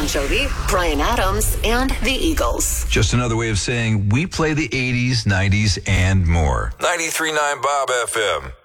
Jovi, Bryan Adams, and the Eagles. Just another way of saying we play the 80s, 90s, and more. 93.9 Bob FM.